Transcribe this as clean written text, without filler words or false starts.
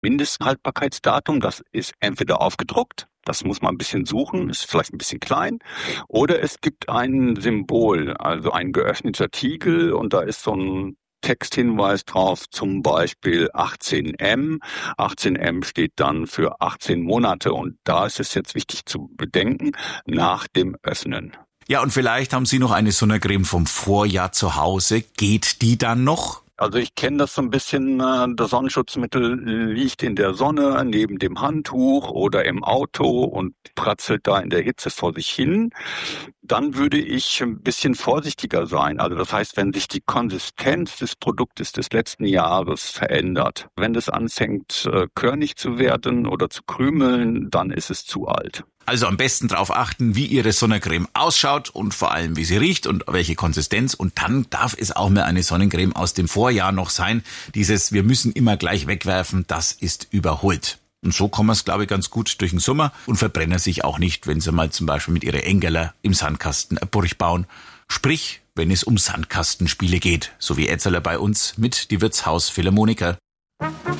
Mindesthaltbarkeitsdatum. Das ist entweder aufgedruckt, das muss man ein bisschen suchen, ist vielleicht ein bisschen klein, oder es gibt ein Symbol, also ein geöffneter Tiegel, und da ist so ein Texthinweis drauf, zum Beispiel 18M. 18M steht dann für 18 Monate, und da ist es jetzt wichtig zu bedenken, nach dem Öffnen. Ja, und vielleicht haben Sie noch eine Sonnencreme vom Vorjahr zu Hause. Geht die dann noch? Also ich kenne das so ein bisschen, das Sonnenschutzmittel liegt in der Sonne neben dem Handtuch oder im Auto und pratzelt da in der Hitze vor sich hin. Dann würde ich ein bisschen vorsichtiger sein. Also das heißt, wenn sich die Konsistenz des Produktes des letzten Jahres verändert, wenn das anfängt körnig zu werden oder zu krümeln, dann ist es zu alt. Also am besten darauf achten, wie Ihre Sonnencreme ausschaut und vor allem, wie sie riecht und welche Konsistenz. Und dann darf es auch mal eine Sonnencreme aus dem Vorjahr noch sein. Dieses, wir müssen immer gleich wegwerfen, das ist überholt. Und so kommen wir es, glaube ich, ganz gut durch den Sommer und verbrennen sich auch nicht, wenn Sie mal zum Beispiel mit Ihrer Engerler im Sandkasten eine Burg bauen. Sprich, wenn es um Sandkastenspiele geht, so wie Etzeler bei uns mit die Wirtshaus Philharmoniker.